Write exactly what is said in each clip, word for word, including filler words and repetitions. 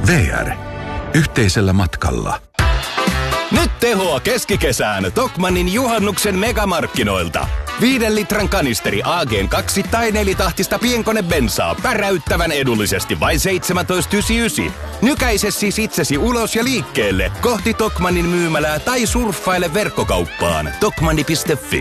V R. Yhteisellä matkalla. Nyt tehoa keskikesään Tokmannin juhannuksen megamarkkinoilta. Viiden litran kanisteri A G kaksi tai nelitahtista pienkonebensaa päräyttävän edullisesti vain seitsemäntoista pilkku yhdeksänkymmentäyhdeksän. Nykäise siis itsesi ulos ja liikkeelle kohti Tokmannin myymälää tai surffaile verkkokauppaan tokmanni piste fi.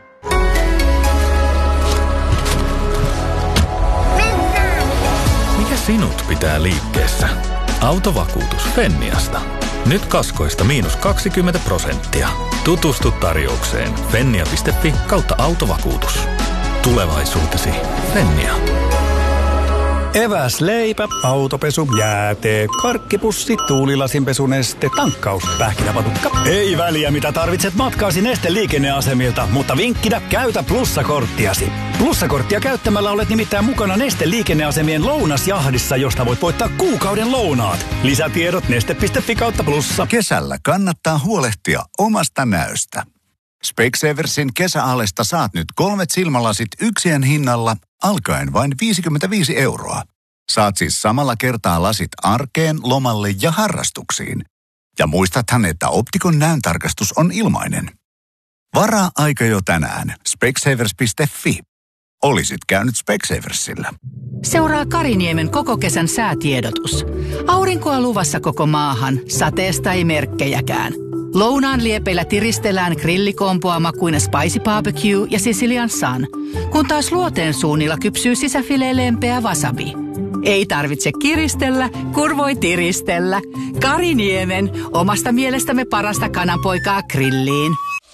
Mikä sinut pitää liikkeessä? Autovakuutus Fenniasta. Nyt kaskoista miinus kaksikymmentä prosenttia. Tutustu tarjoukseen fennia piste fi kautta autovakuutus. Tulevaisuutesi Fennia. Eväs, leipä, autopesu, jäätee, karkkipussi, tuulilasinpesuneste, tankkaus, pähkinäpatukka. Ei väliä mitä tarvitset matkaasi Neste liikenneasemilta, mutta vinkkinä käytä plussakorttiasi. Plussakorttia käyttämällä olet nimittäin mukana Neste liikenneasemien lounasjahdissa, josta voit voittaa kuukauden lounaat. Lisätiedot neste piste fi kautta plussa. Kesällä kannattaa huolehtia omasta näöstä. Specsaversin kesäalesta saat nyt kolmet silmälasit yksien hinnalla alkaen vain viisikymmentäviisi euroa. Saat siis samalla kertaa lasit arkeen, lomalle ja harrastuksiin. Ja muistathan, että Optikon näöntarkastus on ilmainen. Varaa aika jo tänään. specsavers piste fi. Olisit käynyt Specsaversilla. Seuraa Kariniemen koko kesän säätiedotus. Aurinkoa luvassa koko maahan, sateesta ei merkkejäkään. Lounaan liepeillä tiristellään grillikompoa makuinen Spicy Barbecue ja Sicilian Sun, kun taas luoteen suunnilla kypsyy sisäfileen lempeä wasabi. Ei tarvitse kiristellä, kun voi tiristellä. Kariniemen, omasta mielestämme parasta kananpoikaa grilliin.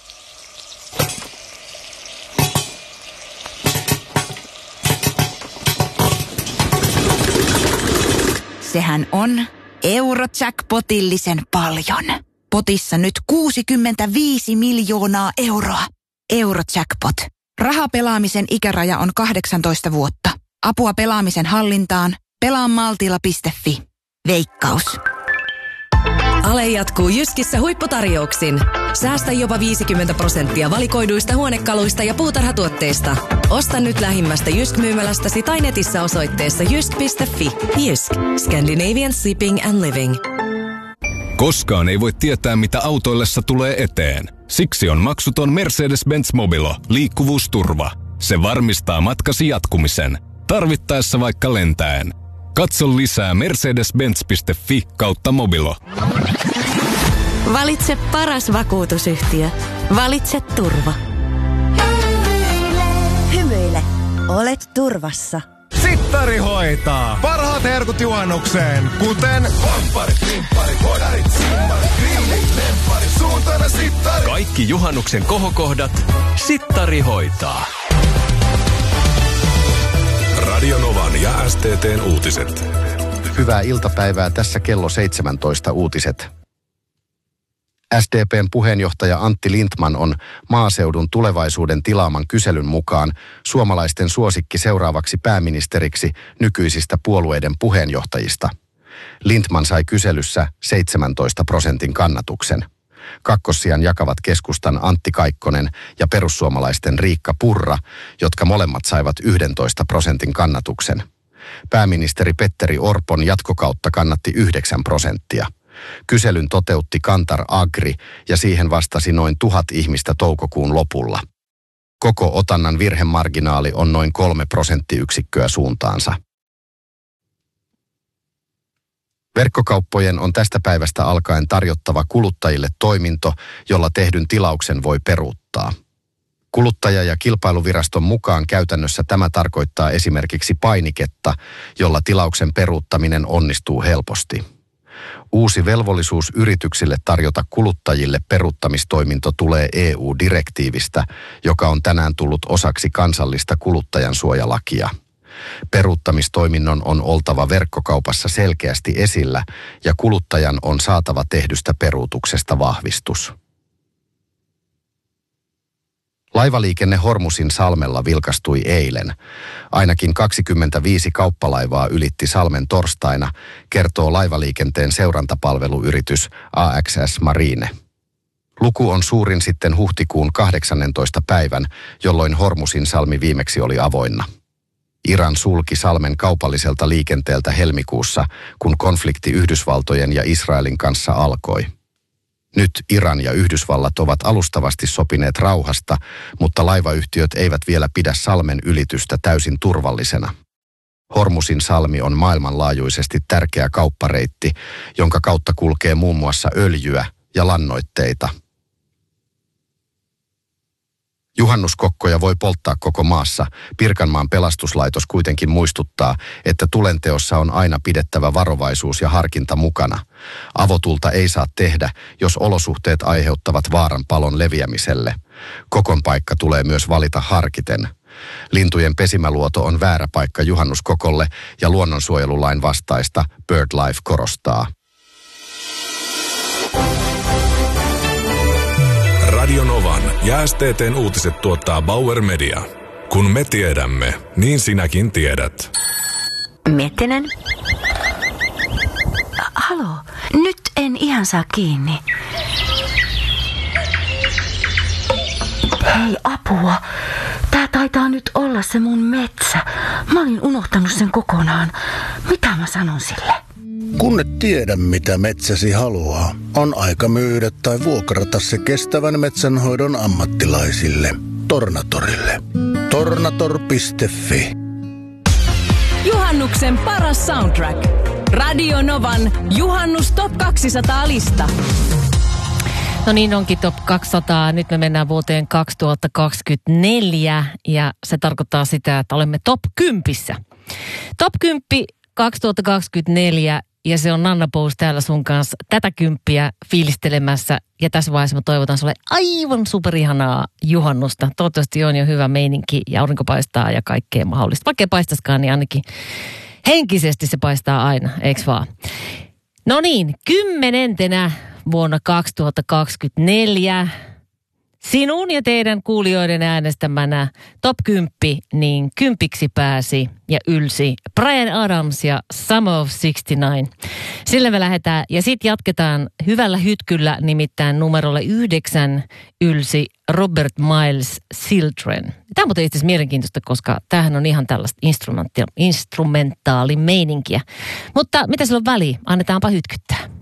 Sehän on Eurojackpotillisen paljon. Potissa nyt kuusikymmentäviisi miljoonaa euroa. Eurojackpot. Rahapelaamisen ikäraja on kahdeksantoista vuotta. Apua pelaamisen hallintaan. pelaa maltilla piste fi. Veikkaus. Ale jatkuu Jyskissä huipputarjouksin. Säästä jopa viisikymmentä prosenttia valikoiduista huonekaluista ja puutarhatuotteista. Osta nyt lähimmästä Jysk-myymälästäsi tai netissä osoitteessa jysk piste fi. Jysk. Scandinavian Shipping and Living. Koskaan ei voi tietää, mitä autoillessa tulee eteen. Siksi on maksuton Mercedes-Benz Mobilo, liikkuvuusturva. Se varmistaa matkasi jatkumisen. Tarvittaessa vaikka lentäen. Katso lisää mercedes-benz piste fi kautta mobilo. Valitse paras vakuutusyhtiö. Valitse turva. Hymyile. Olet turvassa. Sittari hoitaa. Parhaat herkut juhannukseen, kuten vampparit, rimpparit, hodarit, simmarit, grillit, lempparit, suuntana sittari. Kaikki juhannuksen kohokohdat Sittari hoitaa. Radio Novan ja S T T:n uutiset. Hyvää iltapäivää, tässä kello seitsemäntoista uutiset. S D P:n puheenjohtaja Antti Lindtman on maaseudun tulevaisuuden tilaaman kyselyn mukaan suomalaisten suosikki seuraavaksi pääministeriksi nykyisistä puolueiden puheenjohtajista. Lindtman sai kyselyssä seitsemäntoista prosentin kannatuksen. Kakkossijan jakavat keskustan Antti Kaikkonen ja perussuomalaisten Riikka Purra, jotka molemmat saivat yksitoista prosentin kannatuksen. Pääministeri Petteri Orpon jatkokautta kannatti yhdeksän prosenttia. Kyselyn toteutti Kantar Agri ja siihen vastasi noin tuhat ihmistä toukokuun lopulla. Koko otannan virhemarginaali on noin kolme prosenttiyksikköä suuntaansa. Verkkokauppojen on tästä päivästä alkaen tarjottava kuluttajille toiminto, jolla tehdyn tilauksen voi peruuttaa. Kuluttaja- ja kilpailuviraston mukaan käytännössä tämä tarkoittaa esimerkiksi painiketta, jolla tilauksen peruuttaminen onnistuu helposti. Uusi velvollisuus yrityksille tarjota kuluttajille peruuttamistoiminto tulee E U-direktiivistä, joka on tänään tullut osaksi kansallista kuluttajansuojalakia. Peruuttamistoiminnon on oltava verkkokaupassa selkeästi esillä ja kuluttajan on saatava tehdystä peruutuksesta vahvistus. Laivaliikenne Hormusin salmella vilkastui eilen. Ainakin kaksikymmentäviisi kauppalaivaa ylitti salmen torstaina, kertoo laivaliikenteen seurantapalveluyritys A X S Marine. Luku on suurin sitten huhtikuun kahdeksannentoista päivän, jolloin Hormusin salmi viimeksi oli avoinna. Iran sulki salmen kaupalliselta liikenteeltä helmikuussa, kun konflikti Yhdysvaltojen ja Israelin kanssa alkoi. Nyt Iran ja Yhdysvallat ovat alustavasti sopineet rauhasta, mutta laivayhtiöt eivät vielä pidä salmen ylitystä täysin turvallisena. Hormusin salmi on maailmanlaajuisesti tärkeä kauppareitti, jonka kautta kulkee muun muassa öljyä ja lannoitteita. Juhannuskokkoja voi polttaa koko maassa. Pirkanmaan pelastuslaitos kuitenkin muistuttaa, että tulenteossa on aina pidettävä varovaisuus ja harkinta mukana. Avotulta ei saa tehdä, jos olosuhteet aiheuttavat vaaran palon leviämiselle. Kokon paikka tulee myös valita harkiten. Lintujen pesimäluoto on väärä paikka juhannuskokolle ja luonnonsuojelulain vastaista BirdLife korostaa. Radio Novan ja S T T:n uutiset tuottaa Bauer Media. Kun me tiedämme, niin sinäkin tiedät. Miettinen. Halo, nyt en ihan saa kiinni. Hei, apua. Tää taitaa nyt olla se mun metsä. Mä olin unohtanut sen kokonaan. Mitä mä sanon sille? Kun et tiedä, mitä metsäsi haluaa, on aika myydä tai vuokrata se kestävän metsänhoidon ammattilaisille. Tornatorille. Tornator piste fi. Juhannuksen paras soundtrack. Radio Novan Juhannus Top kaksisataa-lista. No niin, onkin Top kaksisataa. Nyt me mennään vuoteen kaksituhattakaksikymmentäneljä ja se tarkoittaa sitä, että olemme Top kympissä. Top kymmenen kaksituhattakaksikymmentäneljä ja se on Nanna Pous täällä sun kanssa tätä kymppiä fiilistelemässä. Ja tässä vaiheessa mä toivotan sulle aivan superihanaa juhannusta. Toivottavasti on jo hyvä meininki ja aurinko paistaa ja kaikkea mahdollista. Vaikka ei paistaskaan, niin ainakin henkisesti se paistaa aina, eiks vaan? No niin, kymmenentenä vuonna kaksituhattakaksikymmentäneljä sinun ja teidän kuulijoiden äänestämänä Top kymmenen, niin kympiksi pääsi ja ylsi Bryan Adams ja Summer of sixty-nine. Sillä me lähdetään ja sitten jatketaan hyvällä hytkyllä, nimittäin numerolle yhdeksän ylsi Robert Miles Children. Tämä on muuten itse asiassa mielenkiintoista, koska tämähän on ihan tällaista instrumentaali meininkiä. Mutta mitä sillä on väliä? Annetaanpa hytkyttää.